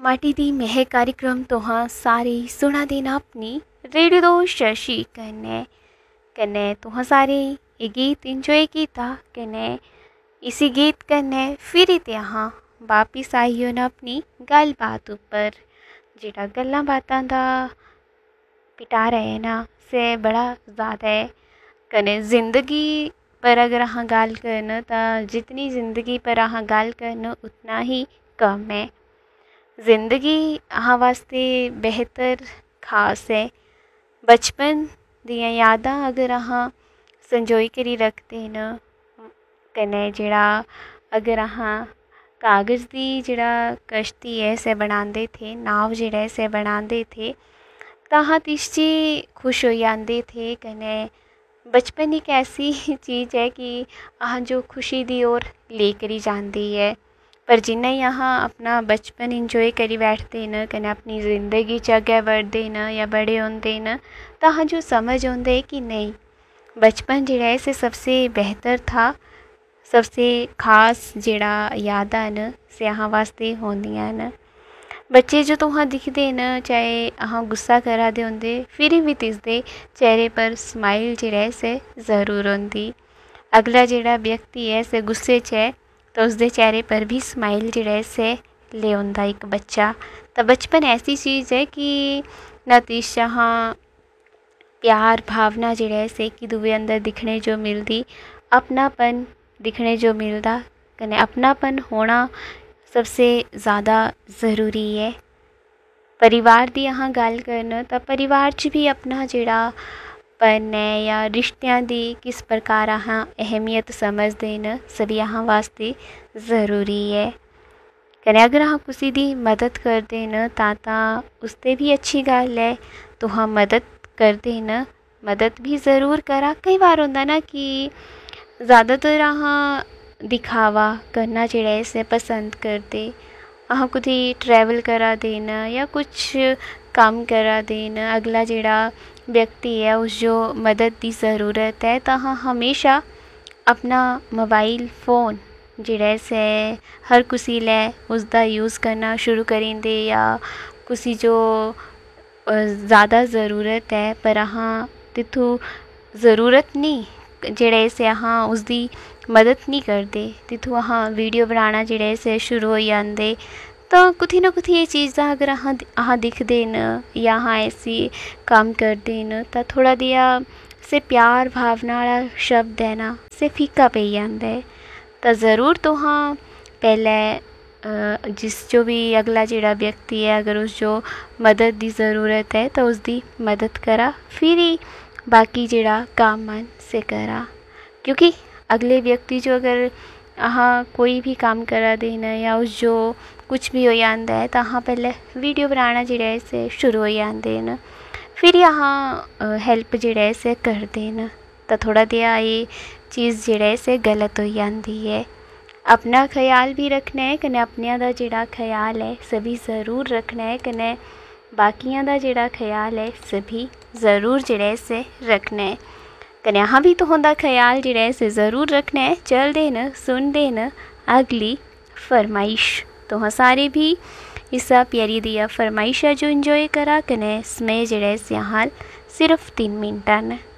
माटी दी महक कार्यक्रम तुहां सारे सुना देना अपनी रेडियो दोस्त शशि कन्नै तुहां सारे ये गीत इंजॉय कीता कन्नै इसी गीत कन्नै फिर ते अहां वापिस आई होना अपनी गल्लबात उप्पर जेह्ड़ा गल्लां बातां दा पिटारा है ना से बड़ा ज़्यादा है। कन्नै जिंदगी पर अगर अहां गल्ल करन तां जितनी ज़िंदगी पर अहां गल्ल करन उतना ही कम है। जिंदगी अहां वास्ते बेहतर खास है। बचपन दियां यादां अगर अहां संजोई करी रखदे न कन्नै जेह्ड़ा अगर अहां कागज़ दी जेह्ड़ा कश्ती है से बनांदे थे, नाव जेह्ड़ा है से बनांदे थे तां अहां तिस च खुश होई जांदे थे। कन्नै बचपन एक ऐसी चीज़ है कि अहां जो खुशी दी ओर लेकर ही जाती है। पर जिन्ना ही अहां अपना बचपन इंजॉय करी बैठते न कन्नै अपनी ज़िंदगी च अग्गें बढ़दे न या बड़े होंदे न तां अहां जो समझ आंदा है कि नहीं बचपन जेह्ड़ा है से सबसे बेहतर था। सबसे खास जेह्ड़ा यादां न से अहां वास्ते होंदियां न। बच्चे जो तुहां दिखदे न चाहे अहां गुस्सा करा दे होंदे फिर भी तिसदे चेहरे पर स्माइल जेह्ड़ा है से ज़रूर होंदी। अगला जेह्ड़ा व्यक्ति है से गुस्से च है तो उसके चेहरे पर भी स्माइल जेह्ड़ा है से ले आंदा एक बच्चा। तो बचपन ऐसी चीज़ है कि नतीश अहां प्यार भावना जेह्ड़ा है से कि दूए अंदर दिखने जो मिलदी, अपनापन दिखने जो मिलदा कन्नै अपनापन होना सबसे ज़्यादा ज़रूरी है। परिवार दी अहां गल्ल करन तां परिवार च भी अपना जेह्ड़ा पन है या रिश्तेआं दी किस प्रकार अहां अहमियत समझदे न सभी अहां वास्ते ज़रूरी है। कन्नै अगर अहां कुसै दी मदद करदे न तां उसते भी अच्छी गल्ल है। तुहां मदद करदे न मदद भी ज़रूर करा। कई बार होंदा ना कि ज़्यादातर अहां दिखावा करना जेह्ड़ा है इसे पसंद करदे। अहां कुतै ट्रैवल करा दे न या कुछ कम्म करा दे न अगला जेह्ड़ा व्यक्ति है उस जो मदद की ज़रूरत है तो अहां हमेशा अपना मोबाइल फ़ोन जेह्ड़ा है से हर कुसी लै उसका यूज़ करना शुरू करी दिंदे या कुसी जो ज़्यादा ज़रूरत है पर अहां तित्थों ज़रूरत नहीं जेह्ड़े से अहां उसदी मदद नहीं करदे तित्थों अहां वीडियो बनाना जेह्ड़े से शुरू हो जांदे। तो कुतै ना कुतै ये चीज़ां अगर अहां दिखदे न या अहां ऐसी कम्म करदे न तां थोड़ा देआ से प्यार भावना वाला शब्द है ना से फीका पेई जांदा है। तो ज़रूर तुहां पहले जिस जो भी अगला जेह्ड़ा व्यक्ति है अगर उस जो मदद की ज़रूरत है तो उसकी मदद करा फिर ही बाकी जेह्ड़ा कम्म मन से करा। क्योंकि अगले व्यक्ति जो अगर अहां कोई भी काम करा दे न या उस जो कुछ भी हो जाता है तो अहां पहले वीडियो बनाना जेह्ड़ा है से शुरू हो जाते न फिर अहां हेल्प जेह्ड़ा है से करदे न। तो थोड़ा देआ ये चीज़ जेह्ड़ा है से गलत हो जाती है। अपना ख्याल भी रखना है कन्नै अपनियां दा जेह्ड़ा ख्याल है सभी ज़रूर रखना है कन्नै बाकियां दा जेह्ड़ा ख्याल है सभी ज़रूर जेह्ड़ा है से रखना है। कन्नै अहां भी तुहांदा ख्याल जेह्ड़ा है से ज़रूर रखना है। चलदे न सुनदे न अगली फरमाइश तुहां सारे भी इसा प्यारी दिया फरमाइशा जो इंजॉय करा कन्नै समय जेह्ड़ा है से हाल सिर्फ 3 मिनट न।